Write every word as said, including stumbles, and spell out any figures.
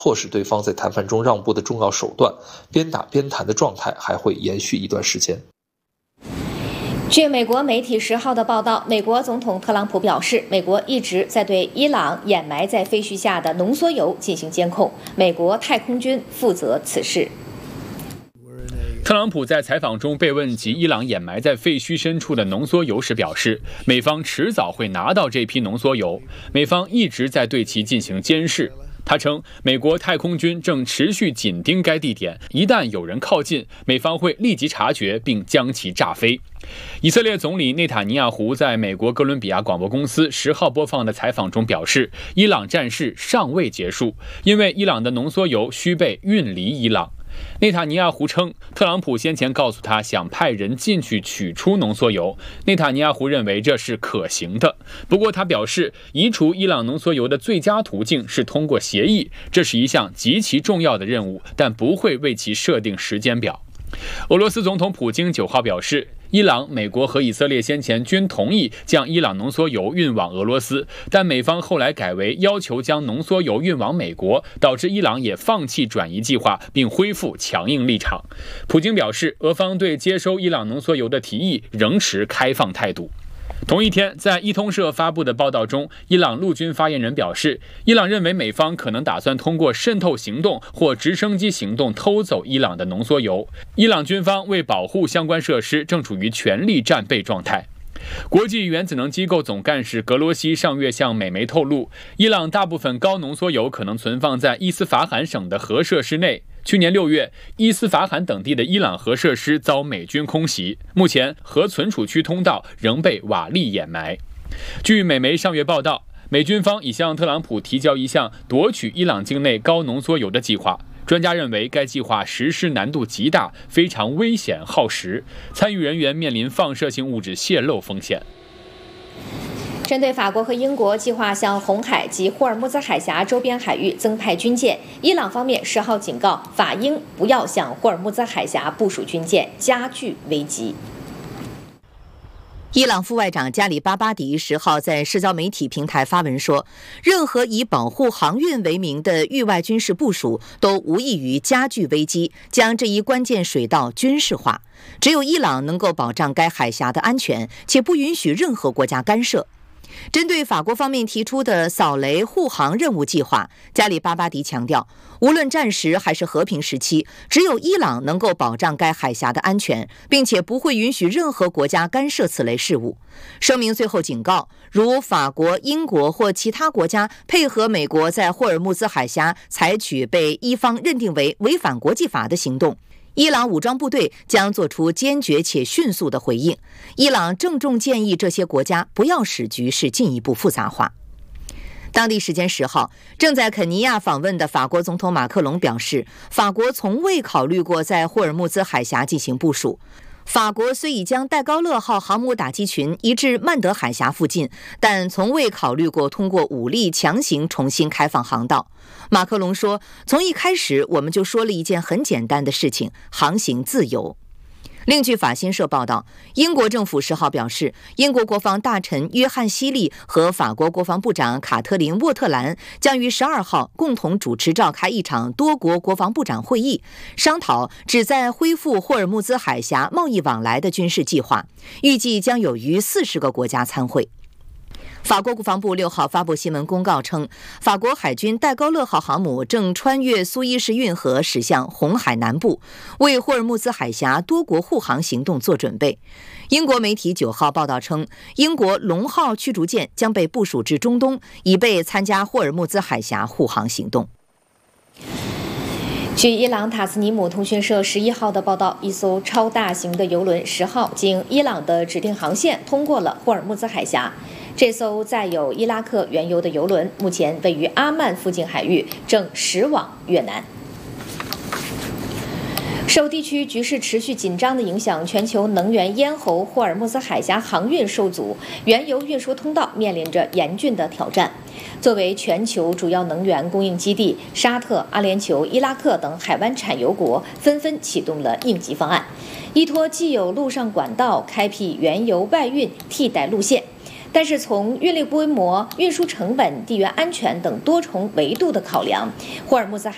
迫使对方在谈判中让步的重要手段，边打边谈的状态还会延续一段时间。 据美国媒体十号的报道，美国总统特朗普表示，美国一直在对伊朗掩埋在废墟下的浓缩铀进行监控，美国太空军负责此事。 特朗普在采访中被问及伊朗掩埋在废墟深处的浓缩铀时表示，美方迟早会拿到这批浓缩铀，美方一直在对其进行监视。他称，美国太空军正持续紧盯该地点，一旦有人靠近，美方会立即察觉并将其炸飞。以色列总理内塔尼亚胡在美国哥伦比亚广播公司十号播放的采访中表示，伊朗战事尚未结束，因为伊朗的浓缩铀需被运离伊朗。内塔尼亚胡称，特朗普先前告诉他想派人进去取出浓缩铀，内塔尼亚胡认为这是可行的。不过他表示，移除伊朗浓缩铀的最佳途径是通过协议，这是一项极其重要的任务，但不会为其设定时间表。俄罗斯总统普京九号表示，伊朗、美国和以色列先前均同意将伊朗浓缩铀运往俄罗斯，但美方后来改为要求将浓缩铀运往美国，导致伊朗也放弃转移计划，并恢复强硬立场。普京表示，俄方对接收伊朗浓缩铀的提议仍持开放态度。同一天，在伊通社发布的报道中，伊朗陆军发言人表示，伊朗认为美方可能打算通过渗透行动或直升机行动偷走伊朗的浓缩铀。伊朗军方为保护相关设施，正处于全力战备状态。国际原子能机构总干事格罗西上月向美媒透露，伊朗大部分高浓缩铀可能存放在伊斯法罕省的核设施内。去年六月，伊斯法罕等地的伊朗核设施遭美军空袭，目前核存储区通道仍被瓦砾掩埋。据美媒上月报道，美军方已向特朗普提交一项夺取伊朗境内高浓缩铀的计划。专家认为，该计划实施难度极大，非常危险耗时，参与人员面临放射性物质泄漏风险。 针对法国和英国计划向红海及霍尔木兹海峡周边海域增派军舰，伊朗方面十号警告法英不要向霍尔木兹海峡部署军舰，加剧危机。 伊朗副外长加里巴巴迪十号在社交媒体平台发文说，任何以保护航运为名的域外军事部署都无异于加剧危机，将这一关键水道军事化。只有伊朗能够保障该海峡的安全，且不允许任何国家干涉。针对法国方面提出的扫雷护航任务计划，加里巴巴迪强调，无论战时还是和平时期，只有伊朗能够保障该海峡的安全，并且不会允许任何国家干涉此类事务。声明最后警告，如法国、英国或其他国家配合美国在霍尔木兹海峡采取被伊方认定为违反国际法的行动，伊朗武装部队将做出坚决且迅速的回应。伊朗郑重建议这些国家不要使局势进一步复杂化。当地时间十号，正在肯尼亚访问的法国总统马克龙表示，法国从未考虑过在霍尔木兹海峡进行部署。法国虽已将戴高乐号航母打击群移至曼德海峡附近，但从未考虑过通过武力强行重新开放航道。马克龙说，从一开始我们就说了一件很简单的事情，航行自由。另据法新社报道，英国政府十号表示，英国国防大臣约翰希利和法国国防部长卡特琳沃特兰将于十二号共同主持召开一场多国国防部长会议，商讨旨在恢复霍尔木兹海峡贸易往来的军事计划，预计将有逾四十个国家参会。法国国防部六号发布新闻公告称，法国海军戴高乐号航母正穿越苏伊士运河驶向红海南部，为霍尔木兹海峡多国护航行动做准备。英国媒体九号报道称，英国龙号驱逐舰将被部署至中东，以备参加霍尔木兹海峡护航行动。 据伊朗塔斯尼姆通讯社十一号的报道，一艘超大型的油轮十号经伊朗的指定航线通过了霍尔木兹海峡。这艘载有伊拉克原油的油轮目前位于阿曼附近海域，正驶往越南。受地区局势持续紧张的影响，全球能源咽喉霍尔木兹海峡航运受阻，原油运输通道面临着严峻的挑战。作为全球主要能源供应基地，沙特、阿联酋、伊拉克等海湾产油国纷纷启动了应急方案，依托既有陆上管道开辟原油外运替代路线。但是从运力规模、运输成本、地缘安全等多重维度的考量，霍尔木兹海